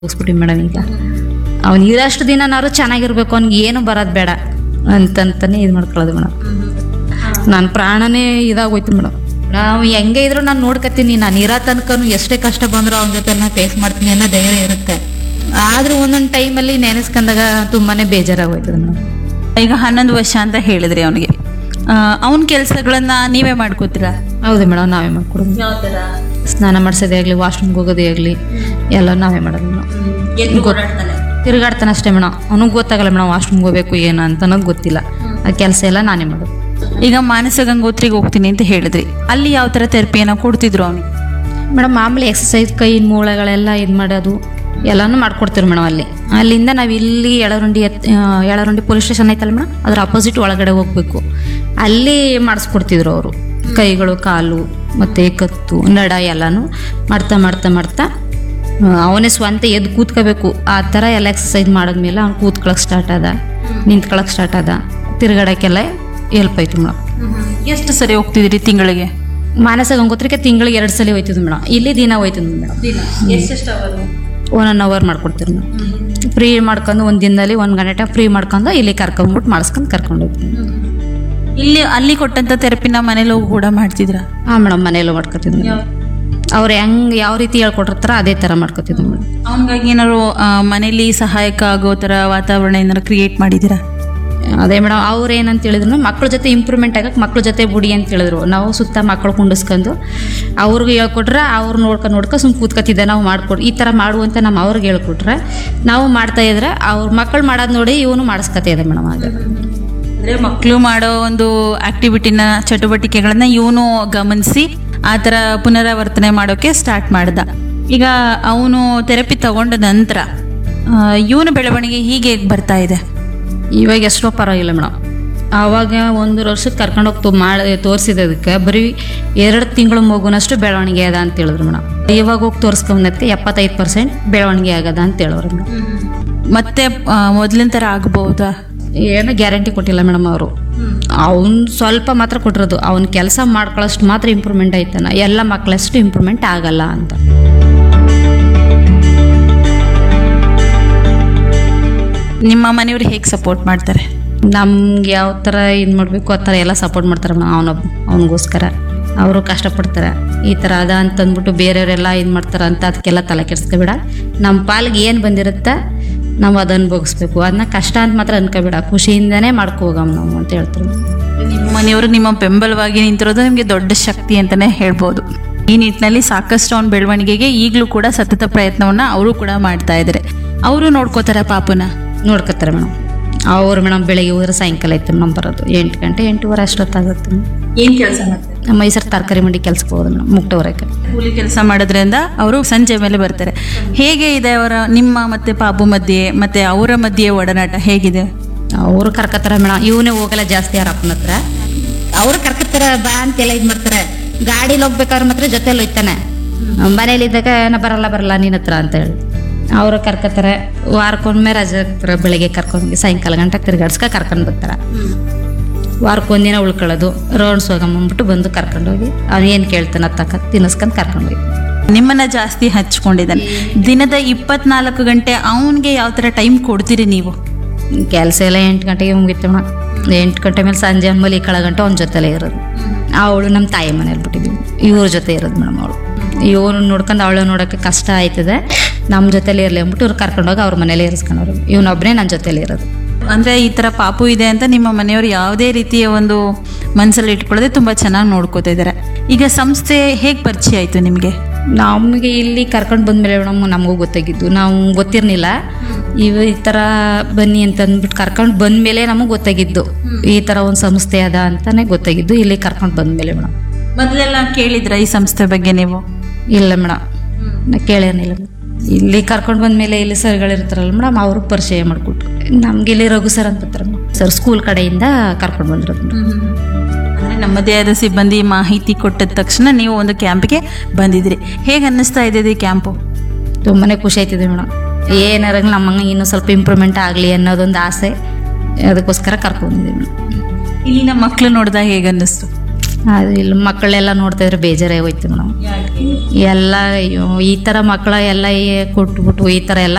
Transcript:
ಹೋಗಿಸ್ಬಿಟ್ಟಿ madam. ಈಗ ಅವ್ನು ಇರೋಷ್ಟು ದಿನನಾದ್ರು ಚೆನ್ನಾಗಿರ್ಬೇಕು, ಅವ್ನಿಗೆ ಏನು ಬರೋದು ಬೇಡ ಅಂತಂತಾನೆ ಇದು ಮಾಡ್ಕೊಳ್ಳೋದು ಮೇಡಮ್. ನನ್ನ ಪ್ರಾಣನೇ ಇದಾಗೋಯ್ತು ಮೇಡಮ್. ನಾವು ಹೆಂಗೆ ಇದ್ರು ನಾನು ನೋಡ್ಕೊತೀನಿ, ನಾನು ಇರೋ ತನಕನು ಎಷ್ಟೇ ಕಷ್ಟ ಬಂದರೂ ಅವನ ಜೊತೆ ನಾನು ಫೇಸ್ ಮಾಡ್ತೀನಿ ಅನ್ನೋ ಧೈರ್ಯ ಇರುತ್ತೆ. ಆದರೂ ಒಂದೊಂದು ಟೈಮಲ್ಲಿ ನೆನೆಸ್ಕೊಂಡಾಗ ತುಂಬಾ ಬೇಜಾರಾಗೋಯ್ತದೆ ಮೇಡಮ್. ಈಗ 11 ವರ್ಷ ಅಂತ ಹೇಳಿದ್ರಿ ಅವನಿಗೆ, ಅವನ ಕೆಲಸಗಳನ್ನ ನೀವೇ ಮಾಡ್ಕೋತೀರಾ? ಹೌದು ಮೇಡಮ್, ನಾವೇ ಮಾಡ್ಕೊಡೋದು. ಯಾವ ಥರ? ಸ್ನಾನ ಮಾಡಿಸೋದೇ ಆಗಲಿ, ವಾಶ್ರೂಮ್ಗೆ ಹೋಗೋದೇ ಆಗಲಿ, ಎಲ್ಲ ನಾವೇ ಮಾಡೋದು ಮೇಡಮ್. ತಿರುಗಾಡ್ತಾನೆ ಅಷ್ಟೇ ಮೇಡಮ್. ಅವನಿಗೆ ಗೊತ್ತಾಗಲ್ಲ ಮೇಡಮ್ ವಾಶ್ರೂಮ್ಗೆ ಹೋಗ್ಬೇಕು ಏನು ಅಂತ ಅನ್ನೋದು ಗೊತ್ತಿಲ್ಲ. ಆ ಕೆಲಸ ಎಲ್ಲ ನಾನೇ ಮಾಡೋದು. ಈಗ ಮಾನಸ ಗಂಗೋತ್ರಿಗೆ ಹೋಗ್ತೀನಿ ಅಂತ ಹೇಳಿದ್ರಿ, ಅಲ್ಲಿ ಯಾವ ಥರ ಥೆರಪಿಯನ್ನು ಕೊಡ್ತಿದ್ರು ಅವನಿಗೆ? ಮೇಡಮ್ ಮಾಮೂಲಿ ಎಕ್ಸಸೈಸ್, ಕೈ ಮೂಳೆಗಳೆಲ್ಲ ಇದು ಮಾಡೋದು ಎಲ್ಲನೂ ಮಾಡ್ಕೊಡ್ತೀವಿ ಮೇಡಮ್. ಅಲ್ಲಿಂದ ನಾವು ಇಲ್ಲಿ ಯಳರುಂಡಿ ಪೊಲೀಸ್ ಸ್ಟೇಷನ್ ಐತಲ್ಲ ಮೇಡಮ್, ಅದ್ರ ಅಪೋಸಿಟ್ ಒಳಗಡೆ ಹೋಗ್ಬೇಕು. ಅಲ್ಲಿ ಮಾಡಿಸ್ಕೊಡ್ತಿದ್ರು ಅವರು. ಕೈಗಳು, ಕಾಲು ಮತ್ತು ಕತ್ತು, ನಡ ಎಲ್ಲನೂ ಮಾಡ್ತಾ ಮಾಡ್ತಾ ಮಾಡ್ತಾ ಅವನೇ ಸ್ವಂತ ಎದ್ದು ಕೂತ್ಕೋಬೇಕು. ಆ ಥರ ಎಲ್ಲ ಎಕ್ಸಸೈಸ್ ಮಾಡಿದ್ಮೇಲೆ ಅವ್ನು ಕೂತ್ಕೊಳ್ಳೋಕೆ ಸ್ಟಾರ್ಟ್ ಆದ, ನಿಂತ್ಕೊಳ್ಳೋಕೆ ಸ್ಟಾರ್ಟ್ ಆದ, ತಿರುಗಾಡೋಕ್ಕೆಲ್ಲ ಹೆಲ್ಪ್ ಆಯ್ತು ಮೇಡಮ್. ಎಷ್ಟು ಸರಿ ಹೋಗ್ತಿದ್ರಿ ತಿಂಗಳಿಗೆ? ಮಾನಸ ಗಂಗೋತ್ರಿಗೆ ತಿಂಗಳಿಗೆ 2 ಸಲ ಹೋಯ್ತಿದ್ವಿ ಮೇಡಮ್. ಇಲ್ಲಿ ದಿನ ಹೋಯ್ತದ ಮೇಡಮ್. 1 ಅವರ್ ಮಾಡ್ಕೊಡ್ತೀವಿ ಮೇಡಮ್. ಫ್ರೀ ಮಾಡ್ಕೊಂಡು ಒಂದು ದಿನದಲ್ಲಿ 1 ಗಂಟೆ ಫ್ರೀ ಮಾಡ್ಕೊಂಡು ಇಲ್ಲಿ ಕರ್ಕೊಂಡ್ಬಿಟ್ಟು ಕರ್ಕೊಂಡು ಹೋಗ್ತೀವಿ. ಅಲ್ಲಿ ಕೊಟ್ಟಂತ ಥೆರಪಿನ ಮನೇಲಿ ಹೋಗಿ ಕೂಡ ಮಾಡ್ತಿದ್ರ? ಹಾಂ ಮೇಡಮ್, ಮನೆಯಲ್ಲೂ ಮಾಡ್ಕೊತಿದ್ವಿ. ಅವ್ರು ಯಾವ ರೀತಿ ಹೇಳ್ಕೊಟ್ಟಿರ್ತಾರ ಅದೇ ಥರ ಮಾಡ್ಕೊತಿದ್ವಿ ಮೇಡಮ್. ಅವನಿಗಾಗಿ ಏನಾದ್ರು ಮನೇಲಿ ಸಹಾಯಕ ಆಗೋ ಥರ ವಾತಾವರಣ ಏನಾರು ಕ್ರಿಯೇಟ್ ಮಾಡಿದ್ದೀರಾ? ಅದೇ ಮೇಡಮ್, ಅವ್ರು ಏನಂತ ಹೇಳಿದ್ರು, ಮಕ್ಳ ಜೊತೆ ಇಂಪ್ರೂವ್ಮೆಂಟ್ ಆಗಕ್ಕೆ ಮಕ್ಳ ಜೊತೆ ಬಿಡಿ ಅಂತ ಹೇಳಿದ್ರು. ನಾವು ಸುತ್ತ ಮಕ್ಕಳು ಕುಂಡಿಸ್ಕೊಂಡು ಅವ್ರಿಗೆ ಹೇಳ್ಕೊಟ್ರೆ ಅವ್ರು ನೋಡ್ಕೊಂಡು ಸುಮ್ಮನೆ ಕೂತ್ಕೊತಿದ್ದೆ. ನಾವು ಮಾಡ್ಕೊಡು ಈ ಥರ ಮಾಡುವಂತ ನಮ್ಮ ಅವ್ರಿಗೆ ಹೇಳ್ಕೊಟ್ರೆ ನಾವು ಮಾಡ್ತಾ ಇದ್ರೆ ಅವ್ರ ಮಕ್ಕಳು ಮಾಡೋದು ನೋಡಿ ಇವನು ಮಾಡಿಸ್ಕೊತಾ ಇದೆ ಮೇಡಮ್. ಆಗ ಅಂದರೆ ಮಕ್ಕಳು ಮಾಡೋ ಒಂದು ಆಕ್ಟಿವಿಟಿನ, ಚಟುವಟಿಕೆಗಳನ್ನ ಇವನು ಗಮನಿಸಿ ಆ ಥರ ಪುನರಾವರ್ತನೆ ಮಾಡೋಕ್ಕೆ ಸ್ಟಾರ್ಟ್ ಮಾಡ್ದ. ಈಗ ಅವನು ಥೆರಪಿ ತಗೊಂಡ ನಂತರ ಇವನ ಬೆಳವಣಿಗೆ ಹೀಗೆ ಬರ್ತಾ ಇದೆ? ಇವಾಗ ಎಷ್ಟೋ ಪರವಾಗಿಲ್ಲ ಮೇಡಮ್. ಆವಾಗ 1 ವರ್ಷಕ್ಕೆ ಕರ್ಕೊಂಡೋಗಿ ತೋರಿಸಿದಕ್ಕೆ ಬರೀ 2 ತಿಂಗಳು ಮಗುನಷ್ಟು ಬೆಳವಣಿಗೆ ಅದ ಅಂತ ಹೇಳಿದ್ರು ಮೇಡಮ್. ಇವಾಗ ಹೋಗಿ ತೋರಿಸ್ಕೊಂಬಂದಕ್ಕೆ 75% ಬೆಳವಣಿಗೆ ಆಗದ ಅಂತ ಹೇಳೋರು ಮೇಡಮ್. ಮತ್ತೆ ಮೊದಲಿನ ಥರ ಆಗ್ಬಹುದಾ? ಏನೋ ಗ್ಯಾರಂಟಿ ಕೊಟ್ಟಿಲ್ಲ ಮೇಡಮ್ ಅವರು. ಅವ್ನು ಸ್ವಲ್ಪ ಮಾತ್ರ ಕೊಟ್ಟಿರೋದು. ಅವ್ನ ಕೆಲಸ ಮಾಡ್ಕೊಳ್ಳೋಷ್ಟು ಮಾತ್ರ ಇಂಪ್ರೂವ್ಮೆಂಟ್ ಆಯ್ತಾನ, ಎಲ್ಲ ಮಕ್ಕಳಷ್ಟು ಇಂಪ್ರೂವ್ಮೆಂಟ್ ಆಗಲ್ಲ ಅಂತ. ನಿಮ್ಮ ಮನೆಯವರು ಹೇಗೆ ಸಪೋರ್ಟ್ ಮಾಡ್ತಾರೆ? ನಮ್ಗೆ ಯಾವ ಥರ ಇದು ಮಾಡಬೇಕು ಆ ಥರ ಎಲ್ಲ ಸಪೋರ್ಟ್ ಮಾಡ್ತಾರೆ ಮೇಡಮ್. ಅವನಿಗೋಸ್ಕರ ಅವರು ಕಷ್ಟಪಡ್ತಾರೆ. ಈ ಥರ ಅದ ಅಂತಂದ್ಬಿಟ್ಟು ಬೇರೆಯವರೆಲ್ಲ ಇದು ಮಾಡ್ತಾರೆ ಅಂತ ಅದಕ್ಕೆಲ್ಲ ತಲೆ ಕೆಡಿಸ್ಕೊಬೇಡ. ನಮ್ಮ ಪಾಲಿಗೆ ಏನು ಬಂದಿರುತ್ತೆ ನಾವು ಅದನ್ನು ಭೋಗಿಸ್ಬೇಕು. ಅದನ್ನ ಕಷ್ಟ ಅಂತ ಮಾತ್ರ ಅನ್ಕೋಬೇಡ, ಖುಷಿಯಿಂದನೇ ಮಾಡ್ಕೋಗಮ್ಮ ನಾವು ಅಂತ ಹೇಳ್ತಾರೆ. ನಿಮ್ಮ ಮನೆಯವರು ನಿಮ್ಮ ಬೆಂಬಲವಾಗಿ ನಿಂತಿರೋದು ನಿಮಗೆ ದೊಡ್ಡ ಶಕ್ತಿ ಅಂತಲೇ ಹೇಳ್ಬೋದು. ಈ ನಿಟ್ಟಿನಲ್ಲಿ ಸಾಕಷ್ಟು ಅವನ ಬೆಳವಣಿಗೆಗೆ ಈಗಲೂ ಕೂಡ ಸತತ ಪ್ರಯತ್ನವನ್ನು ಅವರು ಕೂಡ ಮಾಡ್ತಾ ಇದ್ದಾರೆ. ಅವರು ನೋಡ್ಕೋತಾರೆ ಪಾಪುನ? ನೋಡ್ಕೊತಾರೆ ಮೇಡಮ್. ಅವ್ರು ಮೇಡಮ್ ಬೆಳಗ್ಗೆ ಹೋದ್ರೆ ಸಾಯಂಕಾಲ ಐತೆ ಮೇಡಮ್ ಬರೋದು. 8 ಗಂಟೆ 8:15 ಅಷ್ಟೊತ್ತಾಗುತ್ತೆ. ಏನು ಕೆಲಸ ಮಾಡ್ತಾರೆ? ನಮ್ಮ ಮೈಸೂರು ತರಕಾರಿ ಮಂಡಿ ಕೆಲಸಕ್ಕೆ ಹೋಗೋದು ಮೇಡಮ್, ಮುಕ್ತವರಕ್ಕೆ. ಕೂಲಿ ಕೆಲಸ ಮಾಡೋದ್ರಿಂದ ಅವರು ಸಂಜೆ ಮೇಲೆ ಬರ್ತಾರೆ. ಹೇಗೆ ಇದೆ ಅವರ, ನಿಮ್ಮ ಮತ್ತೆ ಪಾಪು ಮಧ್ಯೆ ಮತ್ತೆ ಅವರ ಮಧ್ಯೆ ಒಡನಾಟ ಹೇಗಿದೆ? ಅವರು ಕರ್ಕತ್ತಾರೆ ಮೇಡಮ್. ಇವನೇ ಹೋಗಲ್ಲ ಜಾಸ್ತಿ ಯಾರ ಅಪ್ಪನ ಹತ್ರ. ಅವರು ಕರ್ಕತ್ತಾರೆ, ಬಾ ಅಂತೆಲ್ಲ ಇದು ಮಾಡ್ತಾರೆ. ಗಾಡೀಲಿ ಹೋಗ್ಬೇಕಾದ್ರೆ ಮಾತ್ರ ಜೊತೆಲಿ ಹೋಯ್ತಾನೆ. ಮನೇಲಿದ್ದಾಗ ನಾ ಬರಲ್ಲ ನಿನ್ನ ಹತ್ರ ಅಂತ ಹೇಳಿ ಅವರು ಕರ್ಕತ್ತಾರೆ. ವಾರಕ್ಕೊಮ್ಮೆ ರಜೆ ಹಾಕ್ತಾರೆ. ಬೆಳಗ್ಗೆ ಕರ್ಕೊಂಡು ಸಾಯಂಕಾಲ ಗಂಟೆ ತಿರ್ಗಾಡ್ಸ್ಕ ಕರ್ಕೊಂಡು ಬರ್ತಾರೆ. ವಾರಕ್ಕೊಂದಿನ ಉಳ್ಕೊಳ್ಳೋದು, ರೌಂಡ್ಸ್ ಹೋಗಂಬಿಟ್ಟು ಬಂದು ಕರ್ಕೊಂಡೋಗಿ ಅವ್ನು ಏನು ಕೇಳ್ತಾನೆ ತಕ್ಕ ತಿನ್ನಿಸ್ಕೊಂಡು ಕರ್ಕೊಂಡೋಗಿ. ನಿಮ್ಮನ್ನ ಜಾಸ್ತಿ ಹಚ್ಕೊಂಡಿದ್ದಾನೆ. ದಿನದ 24 ಗಂಟೆ ಅವನಿಗೆ ಯಾವ ಥರ ಟೈಮ್ ಕೊಡ್ತೀರಿ ನೀವು? ಕೆಲಸ ಎಲ್ಲ 8 ಗಂಟೆಗೆ ಮುಗಿತು ಮೇಡಮ್. 8 ಗಂಟೆ ಮೇಲೆ ಸಂಜೆ ಮಲಿಕಳ ಗಂಟೆ ಅವ್ನ ಜೊತೆಲೇ ಇರೋದು. ಅವಳು ನಮ್ಮ ತಾಯಿ ಮನೇಲಿ ಬಿಟ್ಟಿದ್ದೀವಿ, ಇವ್ರ ಜೊತೆ ಇರೋದು ಮೇಡಮ್. ಅವಳು ಇವನು ನೋಡ್ಕೊಂಡು ಅವಳು ನೋಡೋಕ್ಕೆ ಕಷ್ಟ ಆಯ್ತದೆ, ನಮ್ಮ ಜೊತೆಲಿ ಇರಲಿ ಅಂದ್ಬಿಟ್ಟು ಇವ್ರು ಕರ್ಕೊಂಡೋಗಿ ಅವ್ರ ಮನೇಲಿ ಇರಿಸ್ಕೊಂಡವ್ರು. ಇವನೊಬ್ಬನೇ ನನ್ನ ಜೊತೆಲಿ ಇರೋದು. ಅಂದರೆ ಈ ಥರ ಪಾಪು ಇದೆ ಅಂತ ನಿಮ್ಮ ಮನೆಯವರು ಯಾವುದೇ ರೀತಿಯ ಒಂದು ಮನಸ್ಸಲ್ಲಿ ಇಟ್ಕೊಳ್ಳದೆ ತುಂಬ ಚೆನ್ನಾಗಿ ನೋಡ್ಕೋತಾ ಇದ್ದಾರೆ. ಈಗ ಸಂಸ್ಥೆ ಹೇಗೆ ಪರಿಚಯ ಆಯಿತು ನಿಮಗೆ? ನಮಗೆ ಇಲ್ಲಿ ಕರ್ಕೊಂಡು ಬಂದಮೇಲೆ ಮೇಡಮ್ ನಮಗೂ ಗೊತ್ತಾಗಿದ್ದು, ನಾವು ಗೊತ್ತಿರಲಿಲ್ಲ. ಈ ಥರ ಬನ್ನಿ ಅಂತಂದ್ಬಿಟ್ಟು ಕರ್ಕೊಂಡು ಬಂದಮೇಲೆ ನಮಗೆ ಗೊತ್ತಾಗಿದ್ದು ಈ ಥರ ಒಂದು ಸಂಸ್ಥೆ ಅದ ಅಂತಲೇ ಗೊತ್ತಾಗಿದ್ದು ಇಲ್ಲಿ ಕರ್ಕೊಂಡು ಬಂದಮೇಲೆ ಮೇಡಮ್. ಮೊದಲೆಲ್ಲ ಕೇಳಿದ್ರ ಈ ಸಂಸ್ಥೆ ಬಗ್ಗೆ ನೀವು? ಇಲ್ಲ ಮೇಡಮ್, ನಾ ಕೇಳೇನಿಲ್ಲ. ಇಲ್ಲಿ ಕರ್ಕೊಂಡು ಬಂದಮೇಲೆ ಇಲ್ಲಿ ಸರ್ಗಳಿರ್ತಾರಲ್ಲ ಮೇಡಮ್, ಅವರು ಪರಿಚಯ ಮಾಡಿಕೊಟ್ರು. ನಮ್ಗೆ ಇಲ್ಲಿ ರಘು ಸರ್ ಅಂತ ಬರ್ತಾರೆ ಮೇಡಮ್. ಸರ್ ಸ್ಕೂಲ್ ಕಡೆಯಿಂದ ಕರ್ಕೊಂಡು ಬಂದಿರೋದು ಮೇಡಮ್. ಅಂದರೆ ನಮ್ಮದೇ ಆದ ಸಿಬ್ಬಂದಿ ಮಾಹಿತಿ ಕೊಟ್ಟಿದ ತಕ್ಷಣ ನೀವು ಒಂದು ಕ್ಯಾಂಪ್ಗೆ ಬಂದಿದ್ರಿ. ಹೇಗೆ ಅನ್ನಿಸ್ತಾ ಇದೆ ಈ ಕ್ಯಾಂಪು? ತುಂಬಾ ಖುಷಿ ಆಯ್ತಿದೆ ಮೇಡಮ್. ಏನಾರ ನಮ್ಮಂಗೆ ಇನ್ನೂ ಸ್ವಲ್ಪ ಇಂಪ್ರೂವ್ಮೆಂಟ್ ಆಗಲಿ ಅನ್ನೋದೊಂದು ಆಸೆ, ಅದಕ್ಕೋಸ್ಕರ ಕರ್ಕೊಂಡಿದ್ದೀವಿ ಮೇಡಮ್. ಇಲ್ಲಿನ ಮಕ್ಕಳು ನೋಡಿದಾಗ ಹೇಗೆ ಅನ್ನಿಸ್ತು? ಅದು ಇಲ್ಲಿ ಮಕ್ಕಳೆಲ್ಲ ನೋಡ್ತಿದ್ರೆ ಬೇಜಾರೇ ಹೋಯ್ತು ಮೇಡಮ್. ಎಲ್ಲ ಅಯ್ಯೋ ಈ ಥರ ಮಕ್ಕಳ ಎಲ್ಲ ಕೊಟ್ಬಿಟ್ಟು ಈ ಥರ ಎಲ್ಲ